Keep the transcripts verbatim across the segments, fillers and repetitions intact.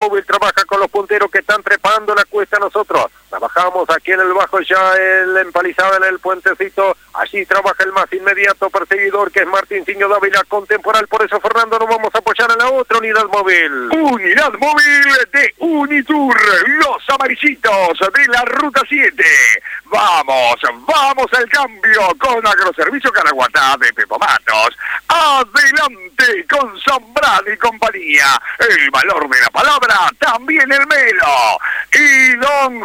Móvil trabaja con los punteros que están trepando la cuesta. Nosotros trabajamos aquí en el bajo, ya el empalizado en el puentecito. Allí trabaja el más inmediato perseguidor, que es Martincillo Dávila, con temporal. Por eso, Fernando, nos vamos a apoyar a la otra unidad móvil. Unidad móvil de Unitur, los amarillitos de la Ruta siete. Vamos, vamos al cambio con Agroservicio Caraguatá de Pepo Matos. Adelante con Zambrano y compañía. El valor de la palabra, también el melo. Y don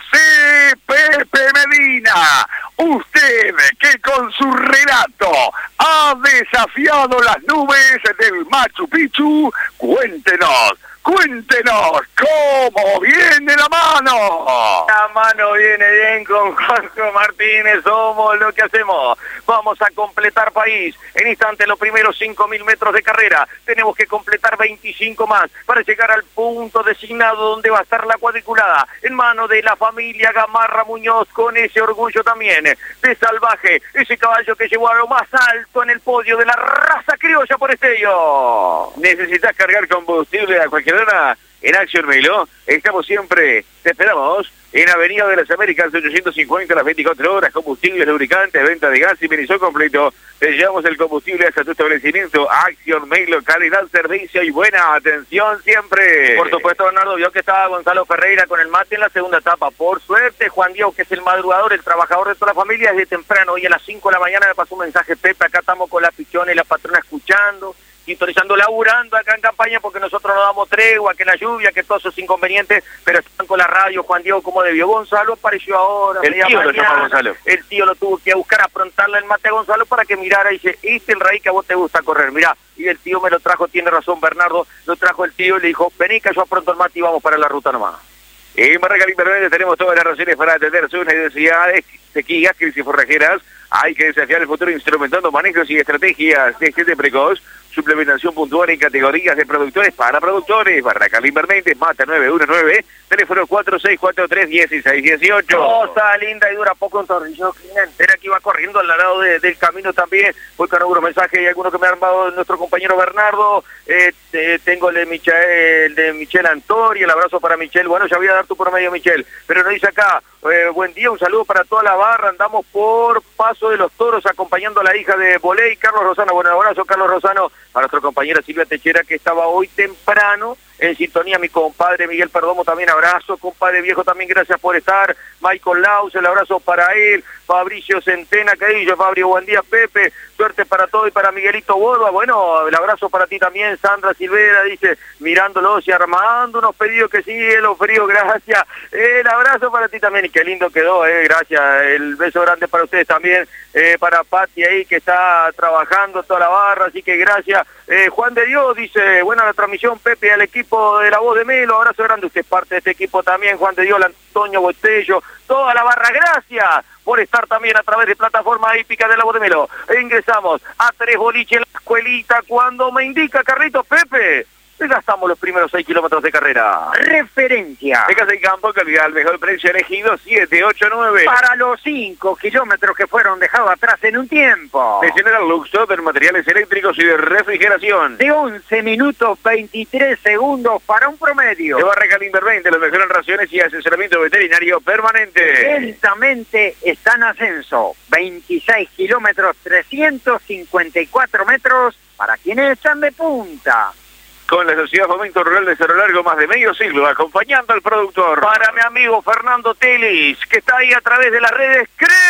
José Pepe Medina, usted que con su relato ha desafiado las nubes del Machu Picchu, cuéntenos. Cuéntenos cómo viene la mano. La mano viene bien con Jorge Martínez. Somos lo que hacemos. Vamos a completar país. En instante, los primeros cinco mil metros de carrera. Tenemos que completar veinticinco más para llegar al punto designado donde va a estar la cuadriculada. En mano de la familia Gamarra Muñoz, con ese orgullo también de Salvaje. Ese caballo que llevó a lo más alto en el podio de la raza criolla por Estello. ¿Necesitas cargar combustible a cualquier hora? En Acción Melo estamos siempre, te esperamos en Avenida de las Américas ochocientos cincuenta, las veinticuatro horas, combustibles, lubricantes, venta de gas y benizón completo. Te llevamos el combustible hasta tu establecimiento. Acción Melo, calidad, servicio y buena atención siempre. Por supuesto, Bernardo, vio que estaba Gonzalo Ferreira con el mate en la segunda etapa. Por suerte, Juan Diego, que es el madrugador, el trabajador de toda la familia, desde temprano. Hoy a las cinco de la mañana me pasó un mensaje: Pepe, acá estamos con la pichona y la patrona escuchando, sintonizando, laburando acá en campaña, porque nosotros no damos tregua, que la lluvia, que todos esos inconvenientes, pero están con la radio. Juan Diego, como debió. Gonzalo apareció ahora. El tío mañana. Lo llama Gonzalo. El tío lo tuvo que buscar, aprontarle el mate a Gonzalo para que mirara y dice: este es el raíz que a vos te gusta correr, mirá. Y el tío me lo trajo, tiene razón Bernardo, lo trajo el tío y le dijo: vení que yo apronto el mate y vamos para la ruta nomás. En Barraca Limperverde tenemos todas las razones para atender sus necesidades, sequías, crisis forrajeras. Hay que desafiar el futuro instrumentando manejos y estrategias de gente precoz, suplementación puntual en categorías de productores para productores. Barraca Limperverde, Mata nueve uno nueve, teléfono cuatro seis cuatro tres, uno seis uno ocho. Cosa linda y dura, poco un tornillo entera que iba corriendo al lado de, del camino también. Voy con algunos mensajes y algunos que me ha armado nuestro compañero Bernardo. Eh, eh, tengo el de Michel, de Michel Antori, el abrazo para Michel. Bueno, ya voy a dar tu promedio, Michel, pero nos dice acá: eh, buen día, un saludo para toda la barra. Andamos por Paso de los Toros acompañando a la hija de Boley, Carlos Rosano. Bueno, abrazo, Carlos Rosano, para nuestra compañera Silvia Techera, que estaba hoy temprano en sintonía. Mi compadre Miguel Perdomo también, abrazo. Compadre viejo también, gracias por estar. Michael Laus, el abrazo para él. Fabricio Centena, que dice Fabio, buen día Pepe, suerte para todo y para Miguelito Borba. Bueno, el abrazo para ti también. Sandra Silvera dice, mirándolos y armando unos pedidos que sigue los fríos, gracias. El abrazo para ti también, y qué lindo quedó, eh, gracias. El beso grande para ustedes también, eh, para Pati ahí que está trabajando toda la barra, así que gracias. Eh, Juan de Dios dice, buena la transmisión Pepe, al equipo de La Voz de Melo, abrazo grande, usted es parte de este equipo también. Juan de Dios, Antonio Botello, toda la barra, gracias por estar también a través de plataforma hípica de La Voz de Melo. E ingresamos a Tres Boliche en la escuelita, cuando me indica Carlitos Pepe, gastamos los primeros seis kilómetros de carrera. Referencia. Becas en campo, calidad al mejor precio, elegido siete ocho nueve. Para los cinco kilómetros que fueron dejados atrás en un tiempo. De General Luxor, de materiales eléctricos y de refrigeración. De once minutos veintitrés segundos para un promedio. De Barraca Limperverde, los mejores raciones y asesoramiento veterinario permanente. Lentamente está en ascenso. veintiséis kilómetros, trescientos cincuenta y cuatro metros para quienes echan de punta. Con la Sociedad Fomento Rural de Cerro Largo, más de medio siglo, acompañando al productor. Para mi amigo Fernando Telis, que está ahí a través de las redes,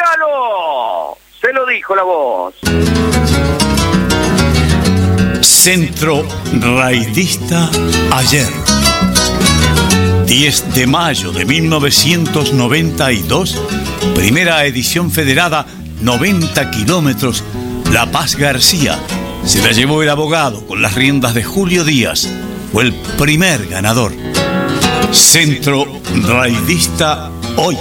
¡créalo! Se lo dijo la voz. Centro Raidista Ayer. diez de mayo de mil novecientos noventa y dos, primera edición federada, noventa kilómetros, La Paz García. Se la llevó el abogado con las riendas de Julio Díaz. Fue el primer ganador. Centro Raidista Hoy.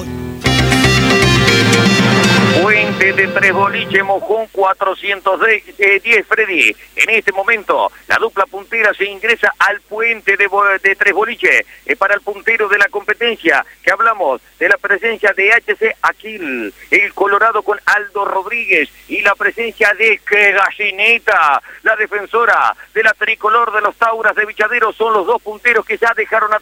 Puente de Tres Boliche, Mojón cuatrocientos diez, Freddy. En este momento, la dupla puntera se ingresa al puente de, de Tres Boliche. Eh, para el puntero de la competencia, que hablamos de la presencia de H C Aquil, el Colorado con Aldo Rodríguez, y la presencia de Que Gallineta, la defensora de la tricolor de los Tauras de Vichadero. Son los dos punteros que ya dejaron a